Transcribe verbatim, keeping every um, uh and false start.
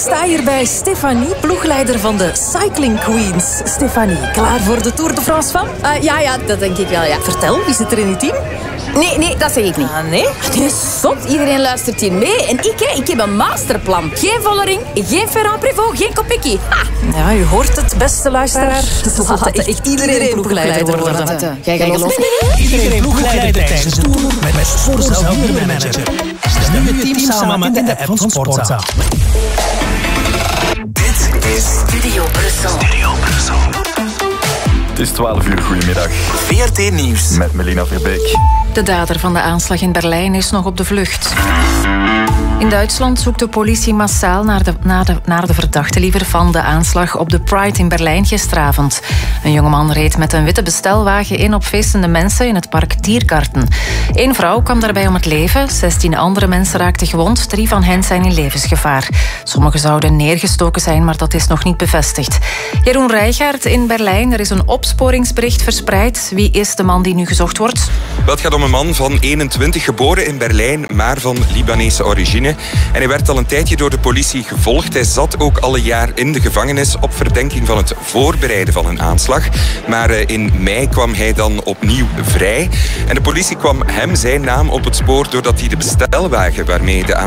sta hier bij Stefanie, ploegleider van de Cycling Queens. Stefanie, klaar voor de Tour de France van? Uh, ja, ja, dat denk ik wel, ja. Vertel, wie zit er in je team? Nee, nee, dat zeg ik niet. Ah, nee? Nee, zot. Iedereen luistert hier mee. En ik, hè, ik heb een masterplan. Geen Vollering, geen Ferrand-Prévot, geen Kopecky. Ja, u hoort het, beste luisteraar. Ze laten echt iedereen ploegleider worden. worden. Jij gelooft me? Iedereen ploegleider tijdens de Tour met, met Sportza Wielermanager. Stel je team samen in de app van Sportza. Dit is Studio Brussel. Studio Brussel. Het is twaalf uur, goedemiddag. V R T Nieuws. Met Melina Verbeek. De dader van de aanslag in Berlijn is nog op de vlucht. In Duitsland zoekt de politie massaal naar de, naar, de, naar de verdachte liever van de aanslag op de Pride in Berlijn gisteravond. Een jongeman reed met een witte bestelwagen in op feestende mensen in het park Tiergarten. Eén vrouw kwam daarbij om het leven, zestien andere mensen raakten gewond, drie van hen zijn in levensgevaar. Sommigen zouden neergestoken zijn, maar dat is nog niet bevestigd. Jeroen Rijgaard in Berlijn, er is een opsporingsbericht verspreid. Wie is de man die nu gezocht wordt? Wel, het gaat om een man van eenentwintig, geboren in Berlijn, maar van Libanese origine. En hij werd al een tijdje door de politie gevolgd. Hij zat ook al een jaar in de gevangenis op verdenking van het voorbereiden van een aanslag. Maar in mei kwam hij dan opnieuw vrij. En de politie kwam hem zijn naam op het spoor doordat hij de bestelwagen waarmee de